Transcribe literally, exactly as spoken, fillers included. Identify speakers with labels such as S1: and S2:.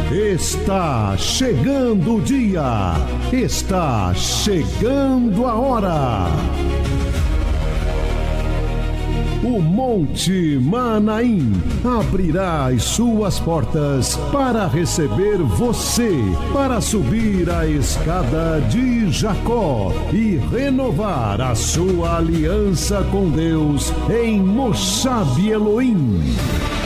S1: Está chegando o dia, está chegando a hora. O Monte Manaim abrirá as suas portas para receber você, para subir a escada de Jacó e renovar a sua aliança com Deus em Moshav Elohim.